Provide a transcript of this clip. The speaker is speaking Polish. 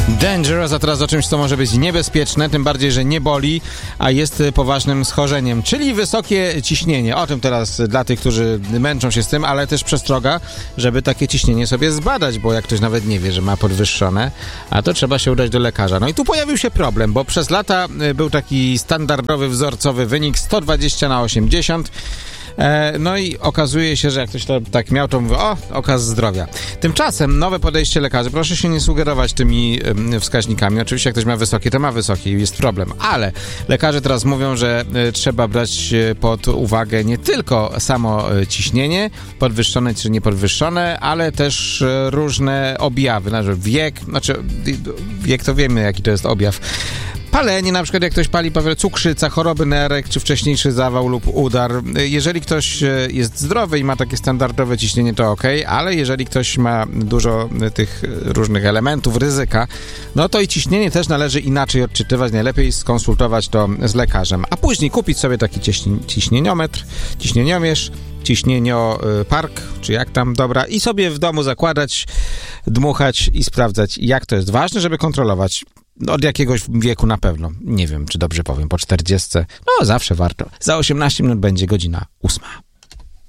Dangerous, a teraz o czymś, co może być niebezpieczne, tym bardziej, że nie boli, a jest poważnym schorzeniem, czyli wysokie ciśnienie. O tym teraz dla tych, którzy męczą się z tym, ale też przestroga, żeby takie ciśnienie sobie zbadać, bo jak ktoś nawet nie wie, że ma podwyższone, a to trzeba się udać do lekarza. No i tu pojawił się problem, bo przez lata był taki standardowy, wzorcowy wynik 120/80. No i okazuje się, że jak ktoś to tak miał, to mówi, okaz zdrowia. Tymczasem nowe podejście lekarzy, proszę się nie sugerować tymi wskaźnikami. Oczywiście jak ktoś ma wysokie, to ma wysokie i jest problem. Ale lekarze teraz mówią, że trzeba brać pod uwagę nie tylko samo ciśnienie, podwyższone czy niepodwyższone, ale też różne objawy. Znaczy wiek to wiemy, jaki to jest objaw. Palenie, na przykład jak ktoś pali cukrzyca, choroby nerek, czy wcześniejszy zawał lub udar. Jeżeli ktoś jest zdrowy i ma takie standardowe ciśnienie, to okej, ale jeżeli ktoś ma dużo tych różnych elementów, ryzyka, no to i ciśnienie też należy inaczej odczytywać, najlepiej skonsultować to z lekarzem, a później kupić sobie taki ciśnieniometr, ciśnieniomierz, ciśnieniopark, czy jak tam, dobra, i sobie w domu zakładać, dmuchać i sprawdzać, jak to jest ważne, żeby kontrolować. Od jakiegoś wieku na pewno. Nie wiem, czy dobrze powiem, po 40. No, zawsze warto. Za 18 minut będzie godzina 8.